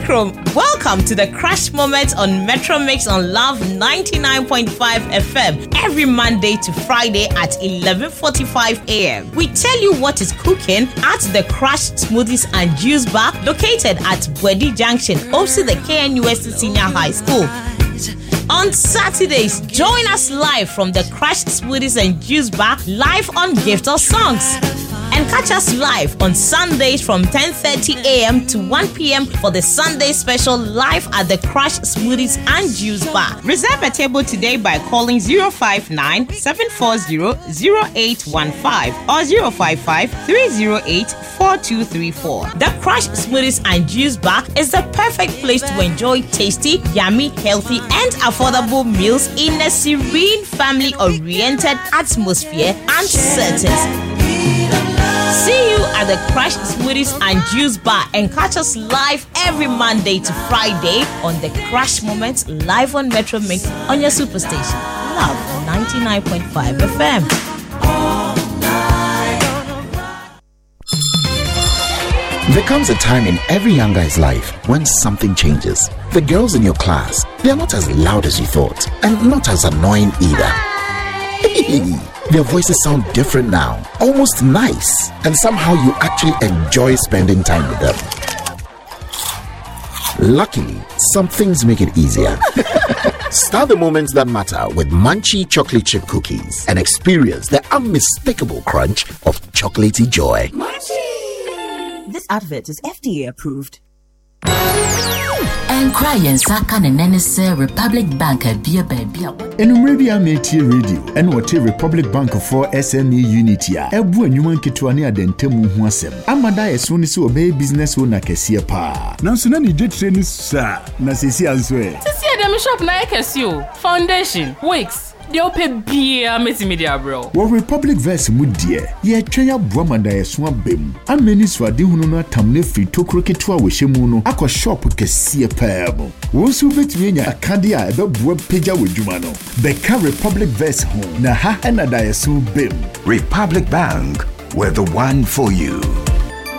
Chrome. Welcome to the Crash Moment on Metro Mix on Love 99.5 FM every Monday to Friday at 11:45 a.m. We tell you what is cooking at the Crash Smoothies and Juice Bar located at Bwedi Junction, opposite the KNUST Senior High School. On Saturdays, join us live from the Crash Smoothies and Juice Bar live on Gift or Songs. And catch us live on Sundays from 10:30 a.m. to 1 p.m. for the Sunday special live at the Crash Smoothies and Juice Bar. Reserve a table today by calling 059-740-0815 or 055-308-4234. The Crash Smoothies and Juice Bar is the perfect place to enjoy tasty, yummy, healthy, and affordable meals in a serene, family-oriented atmosphere and settings. See you at the Crash Smoothies and Juice Bar and catch us live every Monday to Friday on the Crash Moment live on Metro Mix on your superstation. Love 99.5 FM. There comes a time in every young guy's life when something changes. The girls in your class, they are not as loud as you thought and not as annoying either. Their voices sound different now, almost nice, and somehow you actually enjoy spending time with them. Luckily, some things make it easier. Start the moments that matter with Munchie chocolate chip cookies and experience the unmistakable crunch of chocolatey joy. Munchie! This advert is FDA approved. And crying Saka and Nenese Republic Bank be a baby. And maybe I made radio and what Republic Bank for SME Unitia. Ebu and human Kituani Adentemu Huasem. Amada as soon as you obey business owner Kessia Pa. Now, so none jet training, sir. Nasisi as well. See them shop na Kesio Foundation, Wix. The open beer, media bro. Well, Republic Verse Mudia, ye Chaya Bramanda Swan Bim. And many Swadihuna Tamne free to Croketua with Shemuno, Aqua shop Kessia Payable. Once you bet me a candia, the web page with Jumano. Beka Republic Verse home, Naha and Adayasu Bim. Republic Bank, we're the one for you.